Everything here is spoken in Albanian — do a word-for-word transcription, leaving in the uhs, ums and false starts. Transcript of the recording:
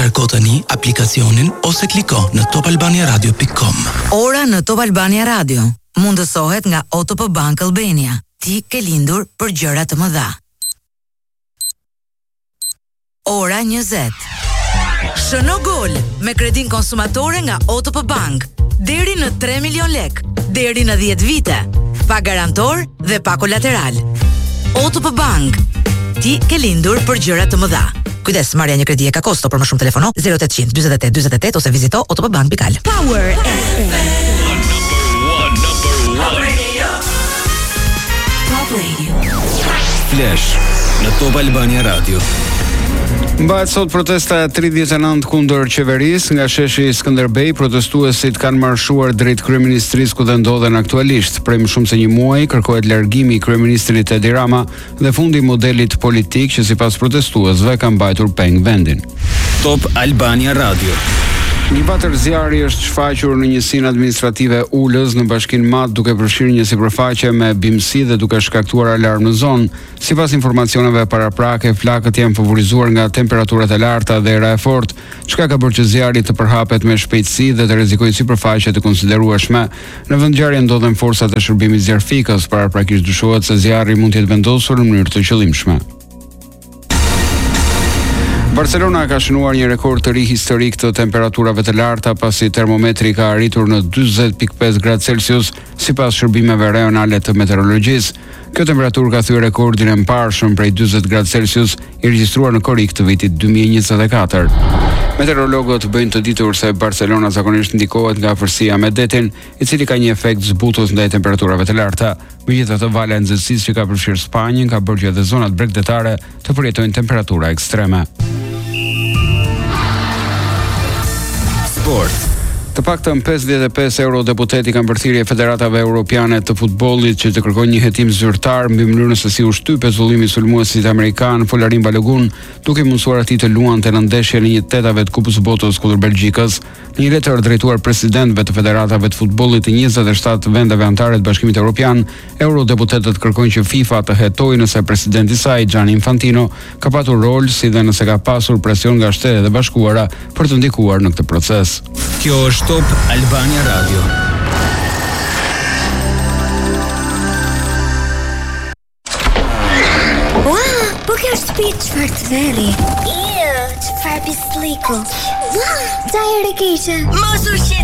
Skarko tani aplikacionin ose kliko në top albania radio dot com. Ora në Top Albania Radio mundësohet nga O T P Bank Albania. Ti ke lindur për gjëra të mëdha. Ora njëzet. Shëno gol me kredin konsumatore nga O T P Bank. Deri në tre milion lek, deri në dhjetë vite. Pa garantor dhe pa kolateral. O T P Bank. Ti ke lindur për gjëra të mëdha. Kujdes, marrja një kredi e ka kosto, për më shumë telefono zero opt zero zero dyzet e tetë dyzet e tetë ose vizito otpbank pikal. Power F M. Top Radio. Top Radio. Flash në Top Albania Radio. Mbahet sot protesta e tridhjetë e nëntë kundër qeverisë. Nga sheshi Skënderbej, protestuesit kanë marshuar drejt kryeministrisë ku dhe ndodhen aktualisht. Prej më shumë se një muaji kërkohet largimi i kryeministrit Edi Rama dhe fundi i modelit politik që sipas protestuesve ka mbajtur peng vendin. Top Albania Radio. Një vatër zjarri është shfaqur në njësinë administrative Ulës në Bashkinë Madh duke përfshirë një sipërfaqe me bimësi dhe duke shkaktuar alarm në zonë. Sipas informacioneve paraprake, flakët janë favorizuar nga temperaturat e larta dhe era e fortë, çka ka bërë që zjarri të përhapet me shpejtësi dhe të rrezikojë sipërfaqe të konsiderueshme. Në vendngjarje ndodhen forcat e shërbimit zjarfikës, paraprakisht dyshohet se zjarri mund të jetë vendosur në mënyrë të qëllimshme. Barcelona ka shënuar një rekord të ri historik të temperaturave të larta pasi termometri ka arritur në dyzet pikë pesë gradë Celsius sipas shërbimeve rajonale të meteorologjisë. Kjo temperaturë ka thyer rekordin e mparshëm prej dyzet gradë Celsius i regjistruar në Korik të vitit dy mijë e njëzet e katër. Meteorologët bëjnë të ditur se Barcelona zakonisht ndikohet nga afërsia me detin, i cili ka një efekt zbutues ndaj temperaturave të larta. Megjithatë, vala e nxehtësisë që ka përfshirë Spanjën ka bërë që edhe zonat bregdetare të përjetojnë temperatura ekstreme. Sport. Të paktën pesëdhjetë e pesë eurodeputeti kanë përthirrje federatave europiane të futbollit që të kërkojnë një hetim zyrtar mbi mënyrën se si u shtyp zullimi sulmuesit amerikan Folarin Balogun, duke mundsuar atij të luante në ndeshje në një tetave të Kupës së Botës kundër Belgjikës. Në një letër drejtuar presidentëve të federatave të futbollit të njëzet e shtatë vendeve anëtare të Bashkimit Evropian, eurodeputetët kërkojnë që FIFA të hetojë nëse presidenti i saj, Gianni Infantino, ka patur rol si dhe nëse ka pasur presion nga Shtetet e Bashkuara për të ndikuar në këtë proces. Kjo është Top Albania Radio. Wow, po kjo është shtëpi çfarë të veri. Iu, çfarë pisliku. Wow, çaj e keqe. Mos u shqetëso.